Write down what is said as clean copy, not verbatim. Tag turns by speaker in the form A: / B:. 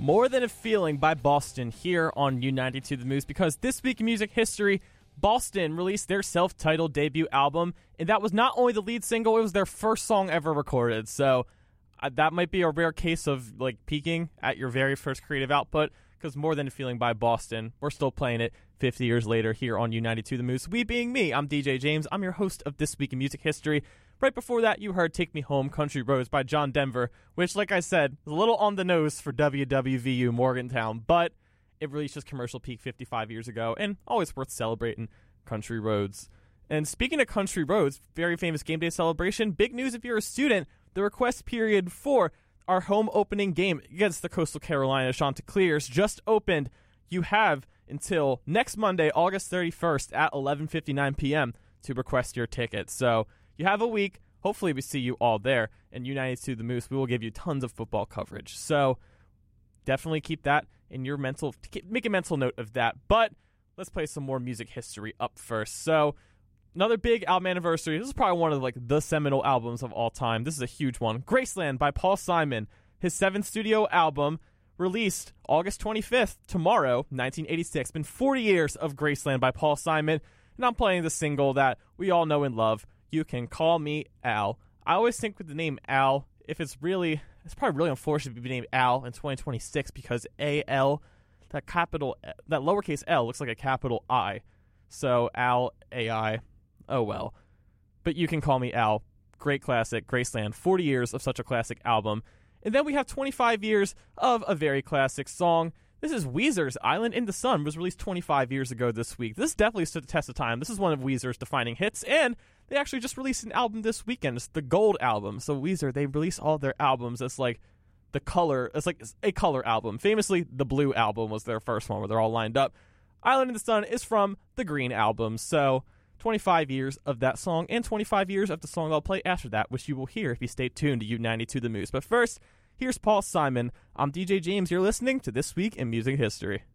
A: More Than a Feeling by Boston here on U92 The Moose, because this week in music history, Boston released their self-titled debut album, and that was not only the lead single, it was their first song ever recorded. So that might be a rare case of like peaking at your very first creative output, because More Than a Feeling by Boston, we're still playing it 50 years later here on U92 The Moose. We being me, I'm DJ James. I'm your host of This Week in Music History. Right before that, you heard Take Me Home, Country Roads by John Denver, which, like I said, is a little on the nose for WWVU Morgantown, but it released its commercial peak 55 years ago, and always worth celebrating Country Roads. And speaking of Country Roads, very famous game day celebration, big news if you're a student, the request period for our home opening game against the Coastal Carolina Chanticleers just opened. You have until next Monday, August 31st at 11:59 p.m. to request your tickets. So you have a week. Hopefully we see you all there. And U92 The Moose, we will give you tons of football coverage. So definitely keep that in your make a mental note of that. But let's play some more music history up first. So another big album anniversary. This is probably one of the seminal albums of all time. This is a huge one. Graceland by Paul Simon. His 7th studio album, released August 25th, tomorrow, 1986. Been 40 years of Graceland by Paul Simon. And I'm playing the single that we all know and love, You Can Call Me Al. I always think with the name Al, it's probably really unfortunate to be named Al in 2026, because A-L, that lowercase L looks like a capital I. So Al, A-I, oh well. But You Can Call Me Al, great classic, Graceland, 40 years of such a classic album. And then we have 25 years of a very classic song. This is Weezer's Island in the Sun, was released 25 years ago this week. This definitely stood the test of time. This is one of Weezer's defining hits, and they actually just released an album this weekend. It's the Gold album. So Weezer, they release all their albums as like a color album. Famously, the Blue album was their first one where they're all lined up. Island in the Sun is from the Green album. So 25 years of that song and 25 years of the song I'll play after that, which you will hear if you stay tuned to U92 The Moose. But first, here's Paul Simon. I'm DJ James. You're listening to This Week in Music History.